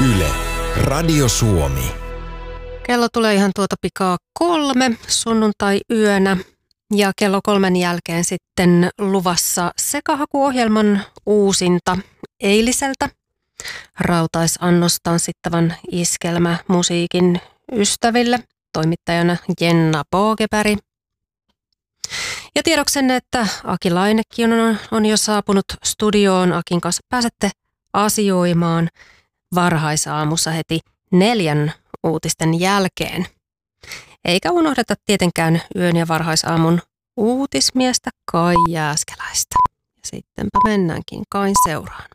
Yle, Radio Suomi. Kello tulee ihan tuota pikaa 3 sunnuntai-yönä ja kello 3 jälkeen sitten luvassa sekahakuohjelman uusinta eiliseltä rautaisannos tanssittavan iskelmämusiikin ystäville. Toimittajana Jenna Pågeberg. Ja tiedoksenne, että Aki Lainekin on jo saapunut studioon. Akin kanssa pääsette asioimaan varhaisaamussa heti 4 uutisten jälkeen. Eikä unohdeta tietenkään yön ja varhaisaamun uutismiestä Kai Jääskeläistä. Ja sittenpä mennäänkin Kain seuraan.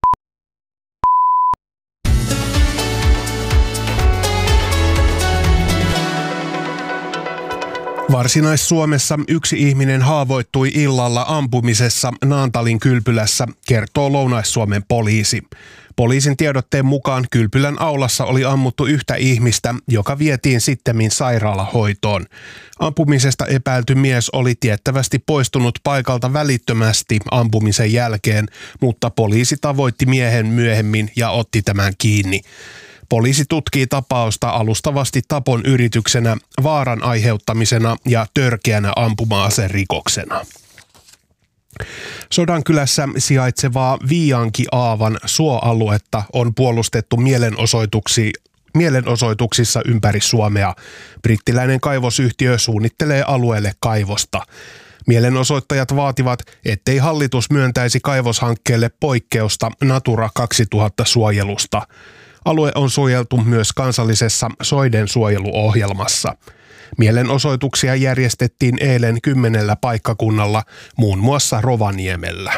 Varsinais-Suomessa yksi ihminen haavoittui illalla ampumisessa Naantalin kylpylässä, kertoo Lounais-Suomen poliisi. Poliisin tiedotteen mukaan kylpylän aulassa oli ammuttu yhtä ihmistä, joka vietiin sittemmin sairaalahoitoon. Ampumisesta epäilty mies oli tiettävästi poistunut paikalta välittömästi ampumisen jälkeen, mutta poliisi tavoitti miehen myöhemmin ja otti tämän kiinni. Poliisi tutkii tapausta alustavasti tapon yrityksenä, vaaran aiheuttamisena ja törkeänä ampuma-aserikoksena. Sodankylässä sijaitsevaa Viiankiaavan suoaluetta on puolustettu mielenosoituksissa ympäri Suomea. Brittiläinen kaivosyhtiö suunnittelee alueelle kaivosta. Mielenosoittajat vaativat, ettei hallitus myöntäisi kaivoshankkeelle poikkeusta Natura 2000 suojelusta. Alue on suojeltu myös kansallisessa soiden suojeluohjelmassa. Mielenosoituksia järjestettiin eilen 10 paikkakunnalla, muun muassa Rovaniemellä.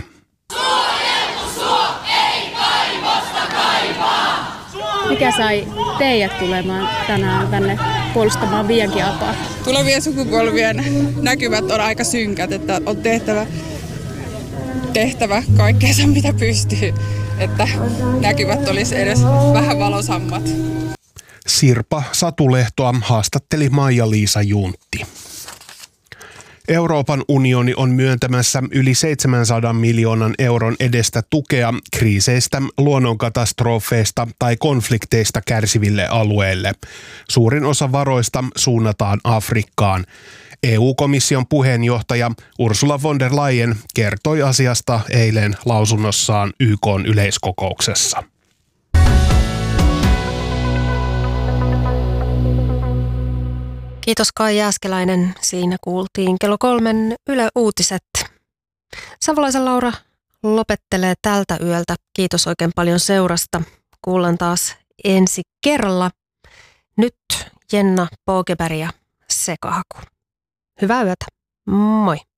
Mikä sai teidät tulemaan tänään tänne puolustamaan Viiankiaapaa? Tulevien sukupolvien näkymät on aika synkät, että on tehtävä kaikkeensa mitä pystyy, että näkymät olisi edes vähän valosammat. Sirpa Satulehtoa haastatteli Maija-Liisa Juntti. Euroopan unioni on myöntämässä yli 700 miljoonan euron edestä tukea kriiseistä, luonnonkatastrofeista tai konflikteista kärsiville alueille. Suurin osa varoista suunnataan Afrikkaan. EU-komission puheenjohtaja Ursula von der Leyen kertoi asiasta eilen lausunnossaan YK:n yleiskokouksessa. Kiitos Kai Jääskeläinen. Siinä kuultiin kello 3 Yle Uutiset. Savolaisen Laura lopettelee tältä yöltä. Kiitos oikein paljon seurasta. Kuullaan taas ensi kerralla. Nyt Jenna Pågeberg ja Sekahaku. Hyvää yötä. Moi.